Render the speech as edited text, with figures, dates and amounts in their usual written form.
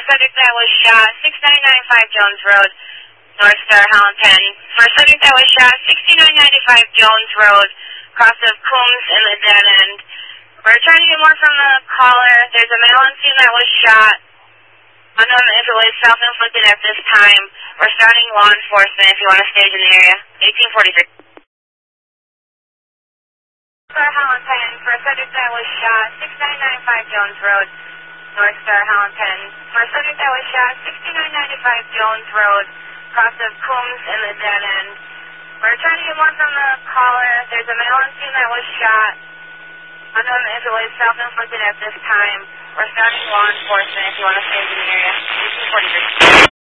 subject that was shot, 6995 Jones Road, North Star, Holland Penn. For a subject that was shot, 6995 Jones Road, cross of Coombs and the dead end. We're trying to get more from the caller. There's a male on scene that was shot. Unknown if it was self-inflicted at this time. We're starting law enforcement if you want to stage in the area. 1843. Star, Holland Penn. For a subject that was shot, 6995 Jones Road, North Star, Holland Penn. For a subject that was shot, 6995 Jones Road, cross of Coombs and the dead end. We're trying to get more from the caller. There's a male on scene that was shot. Unknown if it was self-inflicted at this time. We're starting law enforcement if you want to stage in the area. 1843.